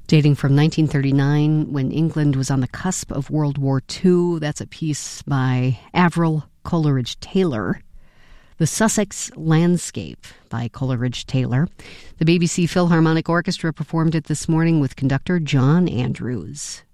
Dating from 1939, when England was on the cusp of World War II. That's a piece by Avril Coleridge-Taylor. The Sussex Landscape by Coleridge-Taylor. The BBC Philharmonic Orchestra performed it this morning with conductor John Andrews.